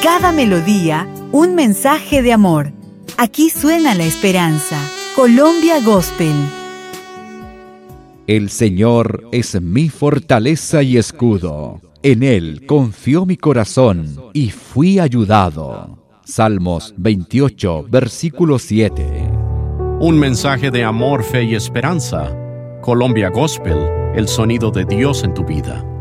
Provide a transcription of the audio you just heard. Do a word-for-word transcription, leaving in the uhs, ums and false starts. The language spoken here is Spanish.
Cada melodía, un mensaje de amor. Aquí suena la esperanza. Colombia Gospel. El Señor es mi fortaleza y escudo. En Él confió mi corazón y fui ayudado. Salmos veintiocho, versículo siete. Un mensaje de amor, fe y esperanza. Colombia Gospel, el sonido de Dios en tu vida.